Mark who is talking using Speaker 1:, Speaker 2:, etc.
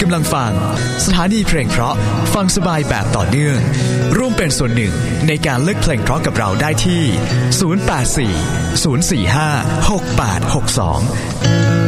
Speaker 1: กำลังฟังสถานีเพลงเพราะฟังสบายแบบต่อเนื่องร่วมเป็นส่วนหนึ่งในการเลือกเพลงเพราะกับเราได้ที่ 084 045 6862